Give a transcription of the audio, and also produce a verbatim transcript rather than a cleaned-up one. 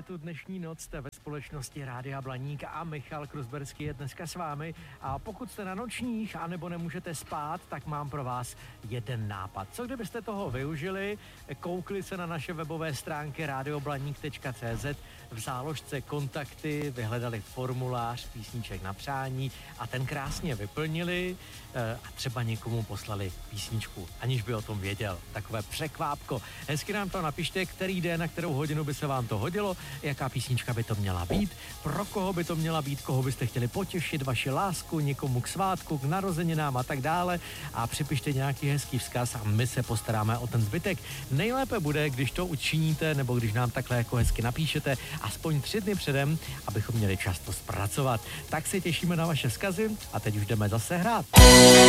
je tu dnešní noc, jste ve společnosti Rádia Blaník a Michal Kruzberský je dneska s vámi. A pokud jste na nočních anebo nemůžete spát, tak mám pro vás jeden nápad. Co kdybyste toho využili, koukli se na naše webové stránky radioblaník tečka cé zet, v záložce kontakty, vyhledali formulář písniček na přání a ten krásně vyplnili a třeba někomu poslali písničku, aniž by o tom věděl. Takové překvápko. Hezky nám to napište, který den, na kterou hodinu by se vám to hodilo, jaká písnička by to měla být, pro koho by to měla být, koho byste chtěli potěšit, vaši lásku, někomu k svátku, k narozeninám a tak dále. A připište nějaký hezký vzkaz a my se postaráme o ten zbytek. Nejlépe bude, když to učiníte, nebo když nám takhle jako hezky napíšete, aspoň tři dny předem, abychom měli čas to zpracovat. Tak se těšíme na vaše vzkazy a teď už jdeme zase hrát.